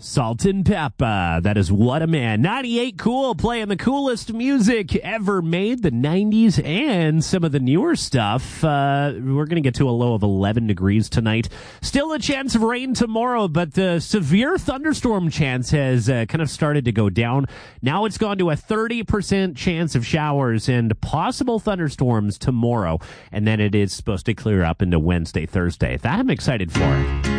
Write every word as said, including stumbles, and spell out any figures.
Salt and Pepper. That is What a Man. ninety-eight Cool, playing the coolest music ever made, the nineties and some of the newer stuff. Uh, we're going to get to a low of eleven degrees tonight. Still a chance of rain tomorrow, but the severe thunderstorm chance has uh, kind of started to go down. Now it's gone to a thirty percent chance of showers and possible thunderstorms tomorrow. And then it is supposed to clear up into Wednesday, Thursday. That I'm excited for.